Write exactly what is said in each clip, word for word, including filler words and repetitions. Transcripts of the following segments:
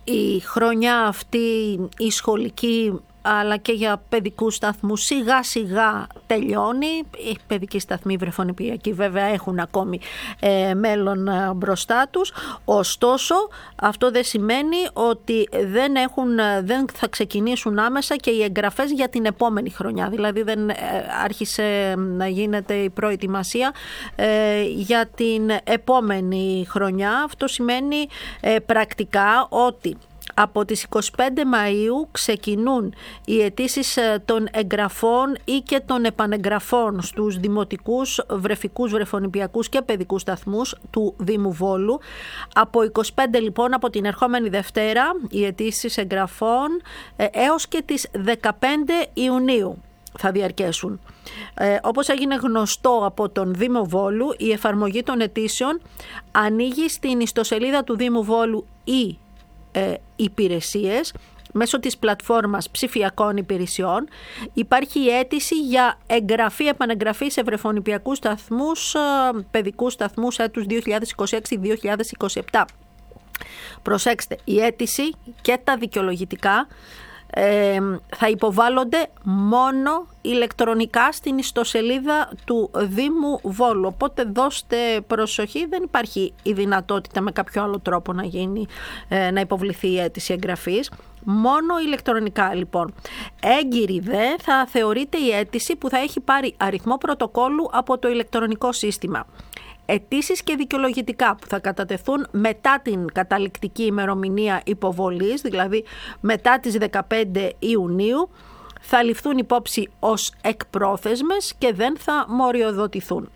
η χρονιά αυτή, η σχολική, αλλά και για παιδικούς σταθμούς, σιγά σιγά τελειώνει. Οι παιδικοί σταθμοί βρεφονιπιακοί βέβαια έχουν ακόμη ε, μέλλον ε, μπροστά τους. Ωστόσο, αυτό δεν σημαίνει ότι δεν, έχουν, δεν θα ξεκινήσουν άμεσα και οι εγγραφές για την επόμενη χρονιά. Δηλαδή δεν ε, άρχισε να γίνεται η προετοιμασία ε, για την επόμενη χρονιά. Αυτό σημαίνει ε, πρακτικά ότι από τις εικοστή πέμπτη Μαΐου ξεκινούν οι αιτήσεις των εγγραφών ή και των επανεγγραφών στους δημοτικούς, βρεφικούς, βρεφονιπιακούς και παιδικούς σταθμούς του Δήμου Βόλου. Από εικοστή πέμπτη λοιπόν, από την ερχόμενη Δευτέρα, οι αιτήσεις εγγραφών έως και τις δεκαπέντε Ιουνίου θα διαρκέσουν. Ε, όπως έγινε γνωστό από τον Δήμο Βόλου, η εφαρμογή των αιτήσεων ανοίγει στην ιστοσελίδα του Δήμου Βόλου ή Ε, υπηρεσίες μέσω της πλατφόρμας ψηφιακών υπηρεσιών. Υπάρχει η αίτηση για εγγραφή, επανεγγραφή σε βρεφονιπιακούς σταθμούς, ε, παιδικούς σταθμούς έτους δύο χιλιάδες είκοσι έξι δύο χιλιάδες είκοσι επτά. Προσέξτε, η αίτηση και τα δικαιολογητικά ε, θα υποβάλλονται μόνο ηλεκτρονικά στην ιστοσελίδα του Δήμου Βόλου. Οπότε δώστε προσοχή, δεν υπάρχει η δυνατότητα με κάποιο άλλο τρόπο να γίνει, ε, να υποβληθεί η αίτηση εγγραφής. Μόνο ηλεκτρονικά λοιπόν. Έγκυρη δε θα θεωρείται η αίτηση που θα έχει πάρει αριθμό πρωτοκόλλου από το ηλεκτρονικό σύστημα. Αιτήσεις και δικαιολογητικά που θα κατατεθούν μετά την καταληκτική ημερομηνία υποβολής, δηλαδή μετά τις δεκαπέντε Ιουνίου, θα ληφθούν υπόψη ως εκπρόθεσμες και δεν θα μοριοδοτηθούν.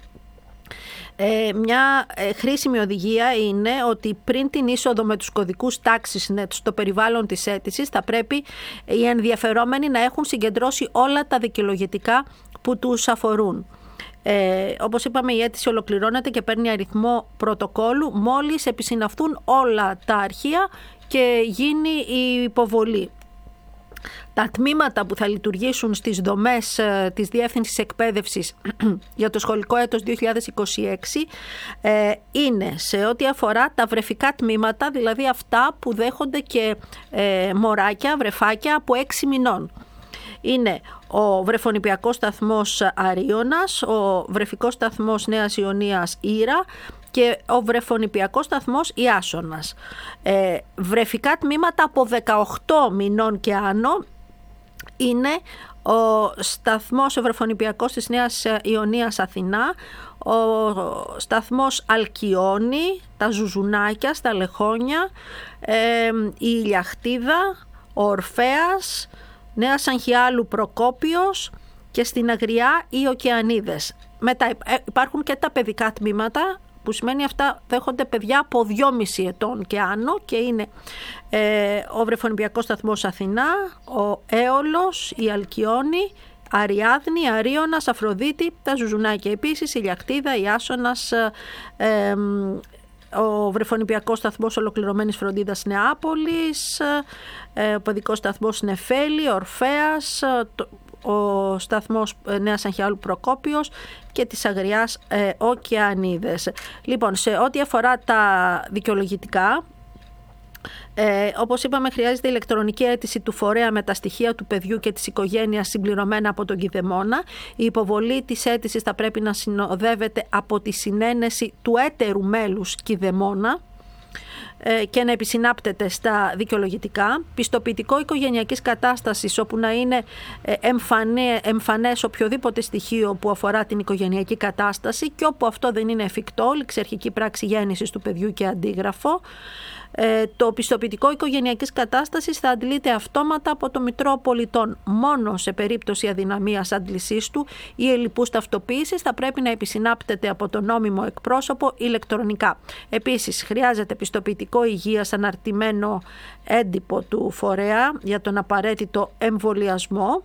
Ε, μια ε, χρήσιμη οδηγία είναι ότι πριν την είσοδο με τους κωδικούς τάξης στο περιβάλλον της αίτησης θα πρέπει οι ενδιαφερόμενοι να έχουν συγκεντρώσει όλα τα δικαιολογητικά που τους αφορούν. Ε, όπως είπαμε, η αίτηση ολοκληρώνεται και παίρνει αριθμό πρωτοκόλλου μόλις επισυναυθούν όλα τα αρχεία και γίνει η υποβολή. Τα τμήματα που θα λειτουργήσουν στις δομές της Διεύθυνσης Εκπαίδευσης για το σχολικό έτος δύο χιλιάδες είκοσι έξι ε, είναι σε ό,τι αφορά τα βρεφικά τμήματα, δηλαδή αυτά που δέχονται και ε, μωράκια, βρεφάκια από έξι μηνών. Είναι ο βρεφονιπιακός σταθμός Αρίωνας, ο βρεφικός σταθμός Νέας Ιωνίας Ήρα και ο βρεφονιπιακός σταθμός Ιάσονας. Ε, βρεφικά τμήματα από δεκαοκτώ μηνών και άνω είναι ο σταθμός ο βρεφονιπιακός της Νέας Ιωνίας Αθηνά, ο σταθμός Αλκιόνη, τα Ζουζουνάκια στα Λεχόνια, ε, η Ηλιαχτίδα, ο Ορφέας, Νέα Αγχιάλου Προκόπιος και στην Αγριά οι Οκεανίδες. Μετά υπάρχουν και τα παιδικά τμήματα, που σημαίνει αυτά δέχονται παιδιά από δυόμισι ετών και άνω και είναι ε, ο βρεφονιπιακός σταθμός Αθηνά, ο Έολος, η Αλκιόνη, Αριάδνη, Αρίωνας, Αφροδίτη, τα Ζουζουνάκια επίσης, η Ηλιαχτίδα, η Άσονας, ε, ε, ο βρεφονιπιακός σταθμός Ολοκληρωμένης Φροντίδας Νεάπολης, ο παιδικός σταθμός Νεφέλη, Ορφέας, ο σταθμός Νέας Αγχιάλου Προκόπιος και της Αγριάς ε, Οκεανίδες. Λοιπόν, σε ό,τι αφορά τα δικαιολογητικά, Ε, όπως είπαμε, χρειάζεται ηλεκτρονική αίτηση του φορέα με τα στοιχεία του παιδιού και της οικογένειας συμπληρωμένα από τον κηδεμόνα. Η υποβολή της αίτησης θα πρέπει να συνοδεύεται από τη συνένεση του έτερου μέλους κηδεμόνα ε, και να επισυνάπτεται στα δικαιολογητικά. Πιστοποιητικό οικογενειακής κατάστασης όπου να είναι εμφανέ, εμφανές οποιοδήποτε στοιχείο που αφορά την οικογενειακή κατάσταση και όπου αυτό δεν είναι εφικτό, ληξιαρχική πράξη γέννησης του παιδιού και αντίγραφο. Ε, το πιστοποιητικό οικογενειακής κατάστασης θα αντλείται αυτόματα από το Μητρό Πολιτών. Μόνο σε περίπτωση αδυναμίας άντλησής του ή ελλειπούς ταυτοποίησης θα πρέπει να επισυνάπτεται από το νόμιμο εκπρόσωπο ηλεκτρονικά. Επίσης, χρειάζεται πιστοποιητικό υγείας αναρτημένο έντυπο του φορέα για τον απαραίτητο εμβολιασμό.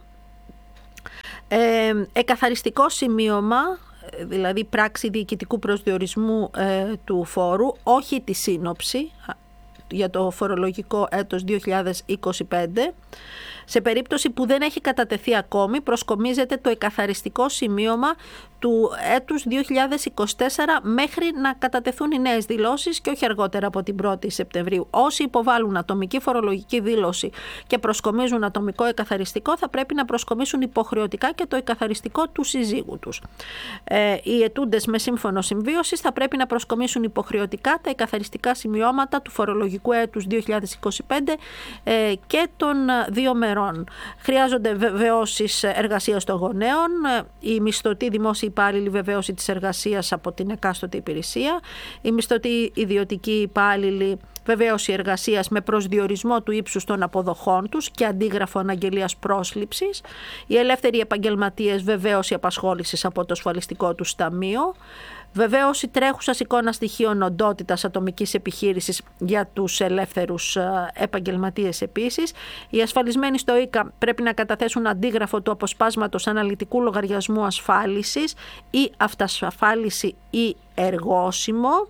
Ε, εκαθαριστικό σημείωμα, δηλαδή πράξη διοικητικού προσδιορισμού ε, του φόρου, όχι τη σύνοψη για το φορολογικό έτος δύο χιλιάδες είκοσι πέντε. Σε περίπτωση που δεν έχει κατατεθεί ακόμη, προσκομίζεται το εκαθαριστικό σημείωμα του έτους δύο χιλιάδες είκοσι τέσσερα μέχρι να κατατεθούν οι νέες δηλώσεις και όχι αργότερα από την πρώτη Σεπτεμβρίου. Όσοι υποβάλλουν ατομική φορολογική δήλωση και προσκομίζουν ατομικό εκαθαριστικό θα πρέπει να προσκομίσουν υποχρεωτικά και το εκαθαριστικό του συζύγου τους. Ε, οι αιτούντες με σύμφωνο συμβίωσης θα πρέπει να προσκομίσουν υποχρεωτικά τα εκαθαριστικά σημειώματα του φορολογικού έτους δύο χιλιάδες είκοσι πέντε ε, και των δύο μερών. Χρειάζονται βεβαιώσεις εργασίας των γονέων, η μισθωτή δημόσια υπάλληλη βεβαίωση της εργασίας από την εκάστοτε υπηρεσία, η μισθωτή ιδιωτική υπάλληλη βεβαίωση εργασίας με προσδιορισμό του ύψους των αποδοχών τους και αντίγραφο αναγγελίας πρόσληψης, οι ελεύθεροι επαγγελματίες βεβαίωση απασχόλησης από το ασφαλιστικό τους ταμείο, βεβαίωση τρέχουσας εικόνα στοιχείων οντότητας ατομικής επιχείρησης για τους ελεύθερους επαγγελματίες επίσης. Οι ασφαλισμένοι στο ΙΚΑ πρέπει να καταθέσουν αντίγραφο του αποσπάσματος αναλυτικού λογαριασμού ασφάλισης ή αυτασφάλιση ή εργόσιμο.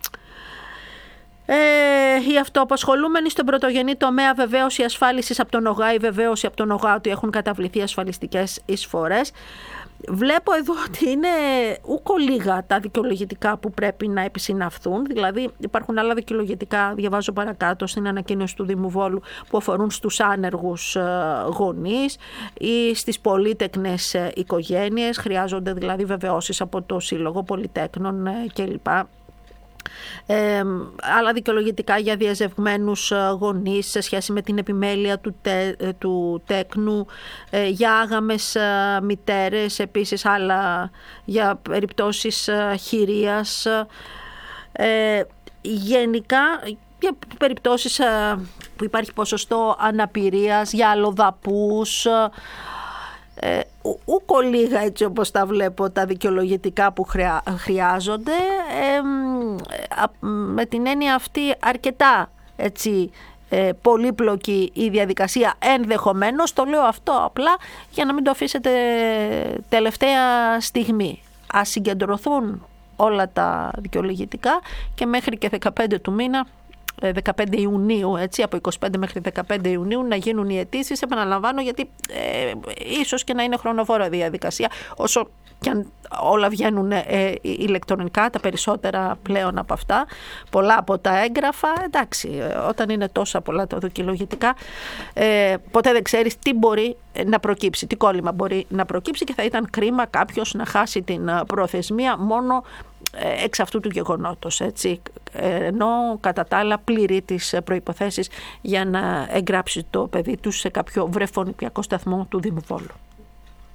Ε, οι αυτοαπασχολούμενοι στον πρωτογενή τομέα βεβαίωση ασφάλισης από τον ΟΓΑ ή βεβαίωση από τον ΟΓΑ ότι έχουν καταβληθεί ασφαλιστικές εισφορές. Βλέπω εδώ ότι είναι ούκο λίγα τα δικαιολογητικά που πρέπει να επισυναυθούν. Δηλαδή υπάρχουν άλλα δικαιολογητικά, διαβάζω παρακάτω στην ανακοίνωση του Δήμου Βόλου, που αφορούν στους άνεργους γονείς ή στις πολύτεκνες οικογένειες. Χρειάζονται δηλαδή βεβαιώσεις από το Σύλλογο Πολυτέκνων κλπ. Ε, άλλα δικαιολογητικά για διαζευγμένους γονείς σε σχέση με την επιμέλεια του, τε, του τέκνου, ε, για άγαμες μητέρες, επίσης άλλα για περιπτώσεις χειρίας, ε, γενικά για περιπτώσεις που υπάρχει ποσοστό αναπηρίας, για αλλοδαπούς. Ε, ούκο λίγα έτσι όπως τα βλέπω τα δικαιολογητικά που χρειά, χρειάζονται, ε, με την έννοια αυτή αρκετά έτσι ε, πολύπλοκη η διαδικασία ενδεχομένως. Το λέω αυτό απλά για να μην το αφήσετε τελευταία στιγμή. Ας συγκεντρωθούν όλα τα δικαιολογητικά και μέχρι και δεκαπέντε του μήνα, δεκαπέντε Ιουνίου, έτσι, από είκοσι πέντε μέχρι δεκαπέντε Ιουνίου να γίνουν οι αιτήσεις. Επαναλαμβάνω, γιατί ε, ίσως και να είναι χρονοβόρα διαδικασία, όσο και αν όλα βγαίνουν ε, ηλεκτρονικά, τα περισσότερα πλέον από αυτά, πολλά από τα έγγραφα, εντάξει, όταν είναι τόσα πολλά τα δικαιολογητικά, ε, ποτέ δεν ξέρεις τι μπορεί να προκύψει, τι κόλλημα μπορεί να προκύψει και θα ήταν κρίμα κάποιος να χάσει την προθεσμία μόνο εξ αυτού του γεγονότος, έτσι, ενώ κατά τα άλλα πληρεί τις προϋποθέσεις για να εγγράψει το παιδί του σε κάποιο βρεφονιπιακό σταθμό του Δήμου Βόλου.